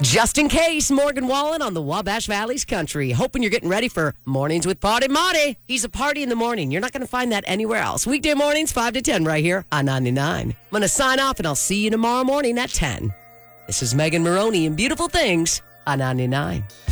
Just in case, Morgan Wallen on the Wabash Valley's Country. Hoping you're getting ready for Mornings with Party Marty. He's a party in the morning. You're not going to find that anywhere else. Weekday mornings, 5 to 10 right here on 99. I'm going to sign off and I'll see you tomorrow morning at 10. This is Megan Maroney and Beautiful Things on 99.